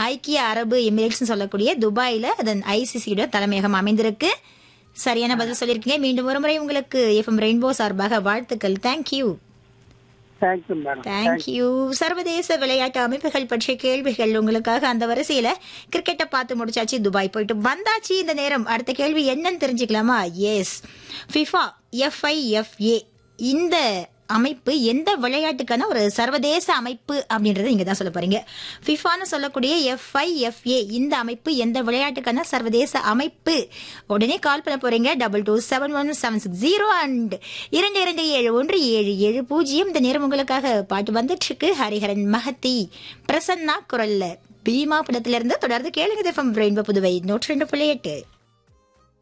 ஐக்கிய அரபு எமிரேட்ஸ் சொல்லக்கூடிய துபாயில அதன் ஐசிசியோட தலைமையகம் அமைந்திருக்கு. சரியான பதில் சொல்லியிருக்கீங்க. மீண்டும் ஒரு முறை உங்களுக்கு எஃப்எம் ரெயின்போ சார்பாக வாழ்த்துக்கள். தேங்க்யூ. தேங்க்யூ. சர்வதேச விளையாட்டு அமைப்புகள் பற்றிய கேள்விகள் உங்களுக்காக. அந்த வரிசையில கிரிக்கெட்டை பார்த்து முடிச்சாச்சு, துபாய் போயிட்டு வந்தாச்சு. இந்த நேரம் அடுத்த கேள்வி என்னன்னு தெரிஞ்சுக்கலாமா? எஸ், ஃபிஃபா FIFA இந்த அமைப்பு எந்த விளையாட்டுக்கான ஒரு சர்வதேச அமைப்பு அப்படின்றத நீங்க தான் சொல்ல போறீங்க. ஃபிஃபான்னு சொல்லக்கூடிய FIFA இந்த அமைப்பு எந்த விளையாட்டுக்கான சர்வதேச அமைப்பு? உடனே கால் பண்ண போறீங்க 227176 அண்ட் 22717770. இந்த நேரம் உங்களுக்காக பாட்டு வந்துட்டு இருக்கு. ஹரிஹரன் மஹதி பிரசன்னா குரல்ல பீமா படத்திலிருந்து தொடர்ந்து கேளுங்க. FM rainbow Puduvai 102.8.